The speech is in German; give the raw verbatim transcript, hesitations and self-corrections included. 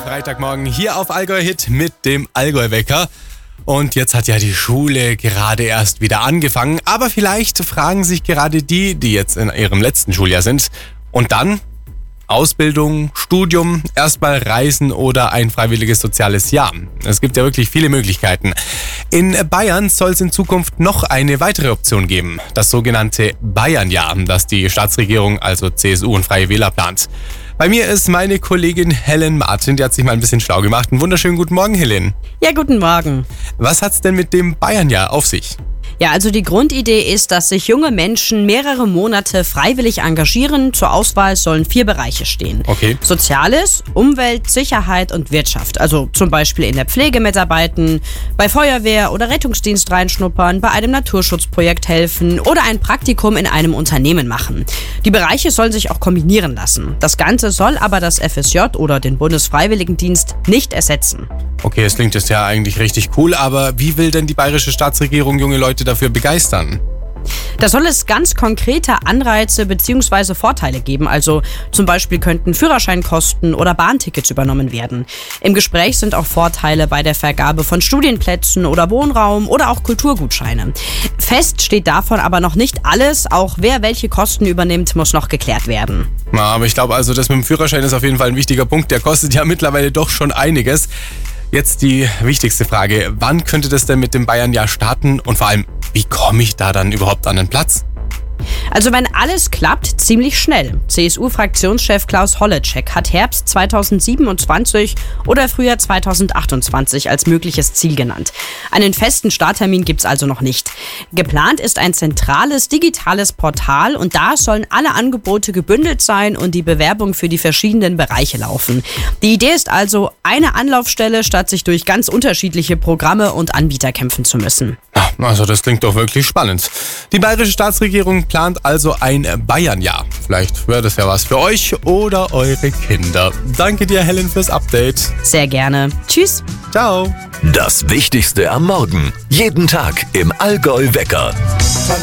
Freitagmorgen hier auf Allgäu Hit mit dem Allgäu-Wecker. Und jetzt hat ja die Schule gerade erst wieder angefangen. Aber vielleicht fragen sich gerade die, die jetzt in ihrem letzten Schuljahr sind. Und dann Ausbildung, Studium, erstmal Reisen oder ein freiwilliges soziales Jahr. Es gibt ja wirklich viele Möglichkeiten. In Bayern soll es in Zukunft noch eine weitere Option geben. Das sogenannte Bayernjahr, das die Staatsregierung, also C S U und Freie Wähler, plant. Bei mir ist meine Kollegin Helen Martin, die hat sich mal ein bisschen schlau gemacht. Einen wunderschönen guten Morgen, Helen. Ja, guten Morgen. Was hat's denn mit dem Bayernjahr auf sich? Ja, also die Grundidee ist, dass sich junge Menschen mehrere Monate freiwillig engagieren. Zur Auswahl sollen vier Bereiche stehen. Okay. Soziales, Umwelt, Sicherheit und Wirtschaft. Also zum Beispiel in der Pflege mitarbeiten, bei Feuerwehr oder Rettungsdienst reinschnuppern, bei einem Naturschutzprojekt helfen oder ein Praktikum in einem Unternehmen machen. Die Bereiche sollen sich auch kombinieren lassen. Das Ganze soll aber das F S J oder den Bundesfreiwilligendienst nicht ersetzen. Okay, es klingt jetzt ja eigentlich richtig cool, aber wie will denn die bayerische Staatsregierung junge Leute dafür begeistern? Da soll es ganz konkrete Anreize bzw. Vorteile geben. Also zum Beispiel könnten Führerscheinkosten oder Bahntickets übernommen werden. Im Gespräch sind auch Vorteile bei der Vergabe von Studienplätzen oder Wohnraum oder auch Kulturgutscheine. Fest steht davon aber noch nicht alles. Auch wer welche Kosten übernimmt, muss noch geklärt werden. Na, aber ich glaube also, das mit dem Führerschein ist auf jeden Fall ein wichtiger Punkt. Der kostet ja mittlerweile doch schon einiges. Jetzt die wichtigste Frage. Wann könnte das denn mit dem Bayernjahr starten? Und vor allem, wie komme ich da dann überhaupt an den Platz? Also wenn alles klappt, ziemlich schnell. C S U-Fraktionschef Klaus Holleczek hat Herbst zweitausendsiebenundzwanzig oder Frühjahr zweitausendachtundzwanzig als mögliches Ziel genannt. Einen festen Starttermin gibt's also noch nicht. Geplant ist ein zentrales digitales Portal und da sollen alle Angebote gebündelt sein und die Bewerbung für die verschiedenen Bereiche laufen. Die Idee ist also eine Anlaufstelle, statt sich durch ganz unterschiedliche Programme und Anbieter kämpfen zu müssen. Also das klingt doch wirklich spannend. Die bayerische Staatsregierung plant also ein Bayernjahr. Vielleicht wäre das ja was für euch oder eure Kinder. Danke dir, Helen, fürs Update. Sehr gerne. Tschüss. Ciao. Das Wichtigste am Morgen. Jeden Tag im Allgäu-Wecker.